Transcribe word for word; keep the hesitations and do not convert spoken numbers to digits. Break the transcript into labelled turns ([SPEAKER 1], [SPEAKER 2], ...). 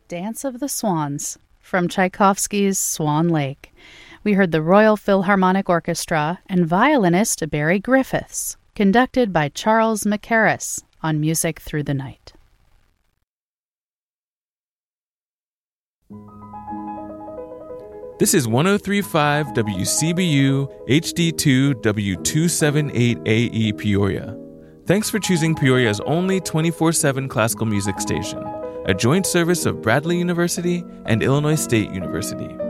[SPEAKER 1] Dance of the Swans from Tchaikovsky's Swan Lake. We heard the Royal Philharmonic Orchestra and violinist Barry Griffiths, conducted by Charles Mackerras on Music Through the Night.
[SPEAKER 2] This is one oh three point five W C B U H D two W two seventy-eight A E Peoria. Thanks for choosing Peoria's only twenty-four seven classical music station, a joint service of Bradley University and Illinois State University.